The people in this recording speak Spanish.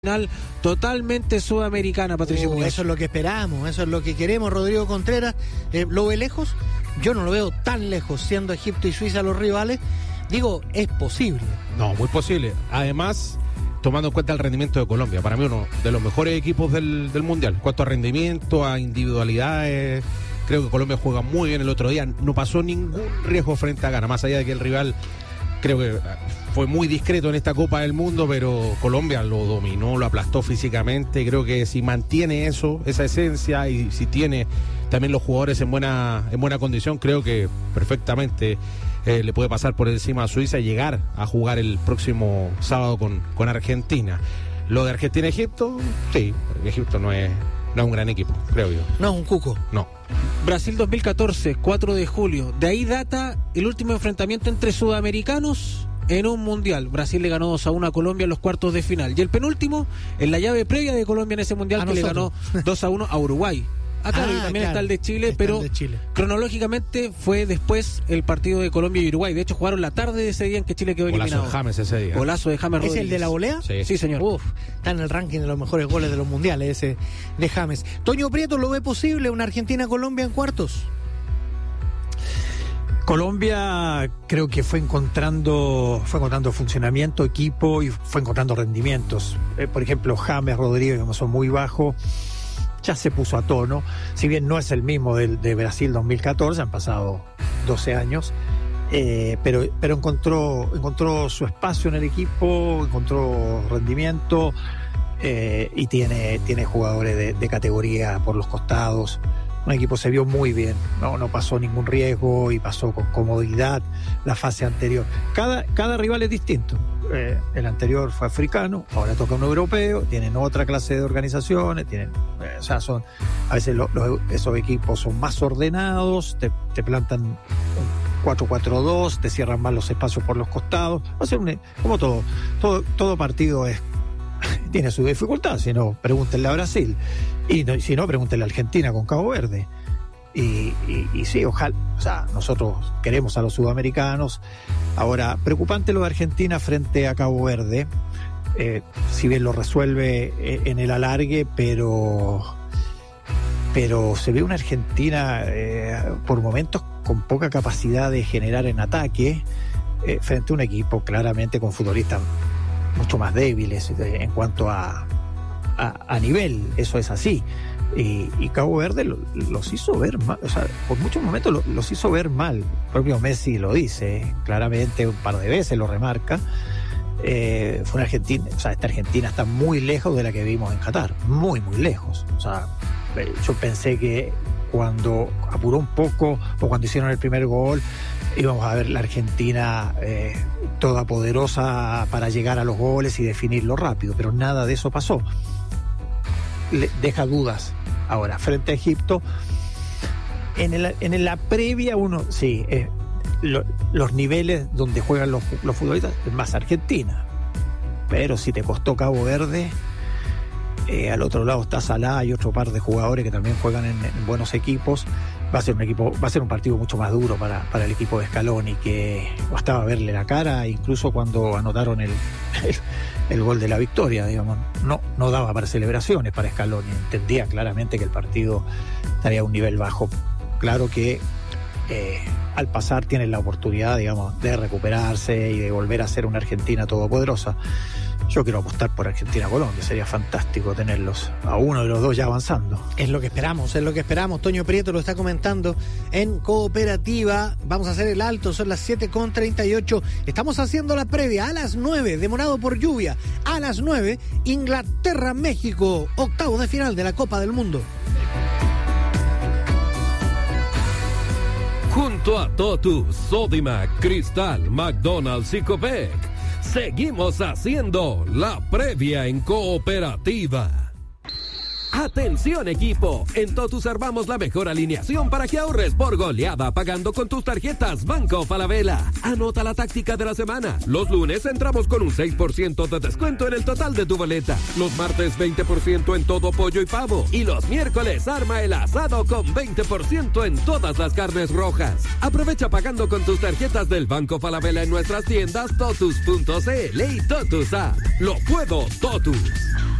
final totalmente sudamericana, Patricio Muñoz. Eso es lo que esperamos, eso es lo que queremos. Rodrigo Contreras, ¿lo ve lejos? Yo no lo veo tan lejos, siendo Egipto y Suiza los rivales. Digo, es posible. No, muy posible. Además, tomando en cuenta el rendimiento de Colombia, para mí uno de los mejores equipos del Mundial. En cuanto a rendimiento, a individualidades, creo que Colombia juega muy bien el otro día. No pasó ningún riesgo frente a Ghana, más allá de que el rival creo que fue muy discreto en esta Copa del Mundo, pero Colombia lo dominó, lo aplastó físicamente. Creo que si mantiene eso, esa esencia, y si tiene también los jugadores en buena condición, creo que perfectamente le puede pasar por encima a Suiza y llegar a jugar el próximo sábado con Argentina. Lo de Argentina-Egipto, sí, Egipto no es un gran equipo, creo yo. No es un cuco. No. Brasil 2014, 4 de julio. De ahí data el último enfrentamiento entre sudamericanos en un mundial. Brasil le ganó 2-1 a Colombia en los cuartos de final. Y el penúltimo, en la llave previa de Colombia en ese mundial, que nosotros le ganó 2-1 a Uruguay. Claro, y también está el de Chile, pero cronológicamente fue después el partido de Colombia y Uruguay. De hecho, jugaron la tarde de ese día en que Chile quedó eliminado. Golazo de James ese día. Golazo de James Rodríguez. ¿Es el de la volea? Sí, señor. Está en el ranking de los mejores goles de los mundiales ese de James. Toño Prieto, ¿lo ve posible una Argentina-Colombia en cuartos? Colombia creo que fue encontrando funcionamiento, equipo, y fue encontrando rendimientos. Por ejemplo, James Rodríguez, como son muy bajos, ya se puso a tono. Si bien no es el mismo de Brasil 2014, han pasado 12 años, pero encontró su espacio en el equipo, encontró rendimiento, y tiene jugadores de categoría por los costados. Un equipo se vio muy bien, no pasó ningún riesgo y pasó con comodidad la fase anterior. Cada rival es distinto. El anterior fue africano, ahora toca un europeo, tienen otra clase de organizaciones, son a veces esos equipos son más ordenados, te plantan un 4-4-2, te cierran más los espacios por los costados. Va a ser como todo partido tiene su dificultad. Si no, pregúntenle a Brasil, y si no, pregúntenle a Argentina con Cabo Verde. Y sí, ojalá, nosotros queremos a los sudamericanos. Ahora, preocupante lo de Argentina frente a Cabo Verde, si bien lo resuelve en el alargue, pero se ve una Argentina por momentos con poca capacidad de generar en ataque, frente a un equipo claramente con futbolistas mucho más débiles en cuanto a nivel. Eso es así. Y Cabo Verde los hizo ver mal, por muchos momentos los hizo ver mal. El propio Messi lo dice claramente, un par de veces lo remarca. Fue una Argentina, esta Argentina está muy lejos de la que vimos en Qatar, muy lejos. Yo pensé que cuando apuró un poco, o cuando hicieron el primer gol, íbamos a ver la Argentina toda poderosa para llegar a los goles y definirlo rápido, pero nada de eso pasó. Deja dudas. Ahora, frente a Egipto, en la previa los niveles donde juegan los futbolistas es más Argentina, pero si te costó Cabo Verde, al otro lado está Salah y otro par de jugadores que también juegan en buenos equipos. Va a ser un partido mucho más duro para el equipo de Scaloni, que bastaba verle la cara, incluso cuando anotaron el gol de la victoria, digamos. No daba para celebraciones para Scaloni. Entendía claramente que el partido estaría a un nivel bajo. Claro que al pasar tienen la oportunidad, digamos, de recuperarse y de volver a ser una Argentina todopoderosa. Yo quiero apostar por Argentina-Colombia. Sería fantástico tenerlos a uno de los dos ya avanzando. Es lo que esperamos. Toño Prieto lo está comentando en Cooperativa. Vamos a hacer el alto, son las 7:38. Estamos haciendo la previa a las 9, demorado por lluvia. A las 9, Inglaterra-México, octavos de final de la Copa del Mundo. Junto a Totus, Sodimac, Cristal, McDonald's y Copec, seguimos haciendo la previa en Cooperativa. Atención equipo, en Totus armamos la mejor alineación para que ahorres por goleada pagando con tus tarjetas Banco Falabella. Anota la táctica de la semana. Los lunes entramos con un 6% de descuento en el total de tu boleta. Los martes 20% en todo pollo y pavo. Y los miércoles arma el asado con 20% en todas las carnes rojas. Aprovecha pagando con tus tarjetas del Banco Falabella en nuestras tiendas Totus.cl y Totus App. Lo puedo, Totus.